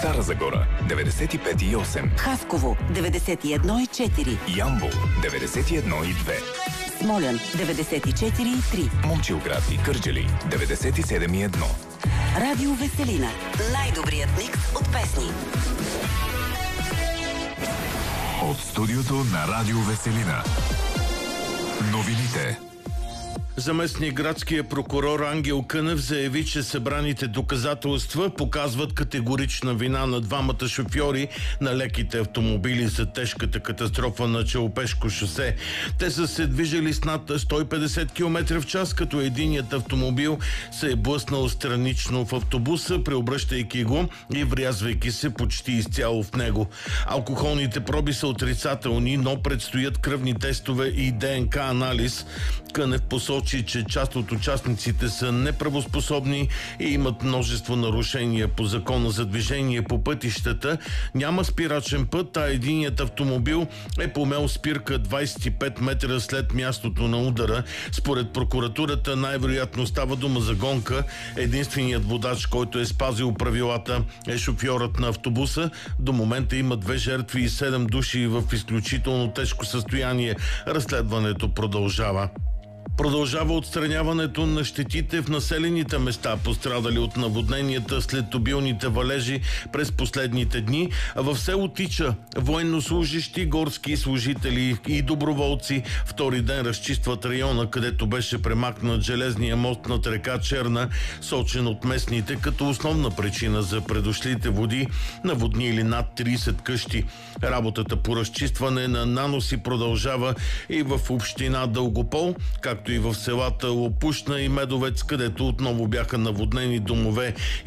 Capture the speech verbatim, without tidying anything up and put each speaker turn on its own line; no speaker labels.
Стара Загора деветдесет и пет и осем,
Хасково деветдесет и едно и четири,
Ямбол деветдесет и едно и две,
Смолян деветдесет и четири и три,
Момчилград и Кърджали деветдесет и седем и едно.
Радио Веселина. Най-добрият микс от песни.
От студиото на Радио Веселина. Новините.
Заместник градския прокурор Ангел Кънев заяви, че събраните доказателства показват категорична вина на двамата шофьори на леките автомобили за тежката катастрофа на Челопешко шосе. Те са се движили с над сто и петдесет километра в час, като единият автомобил се е блъснал странично в автобуса, преобръщайки го и врязвайки се почти изцяло в него. Алкохолните проби са отрицателни, но предстоят кръвни тестове и ДНК анализ. Кънев посочи, че част от участниците са неправоспособни и имат множество нарушения по закона за движение по пътищата. Няма спирачен път, а единият автомобил е помел спирка двадесет и пет метра след мястото на удара. Според прокуратурата най-вероятно става дума за гонка. Единственият водач, който е спазил правилата, е шофьорът на автобуса. До момента има две жертви и седем души в изключително тежко състояние. Разследването продължава. Продължава отстраняването на щетите в населените места, пострадали от наводненията след обилните валежи през последните дни. В село Тича военнослужащи, горски служители и доброволци втори ден разчистват района, където беше премахнат железния мост над река Черна, сочен от местните като основна причина за предошлите води, наводнили над тридесет къщи. Работата по разчистване на наноси продължава и в община Дългопол, както и в селата Лопушна и Медовец, където отново бяха наводнени домове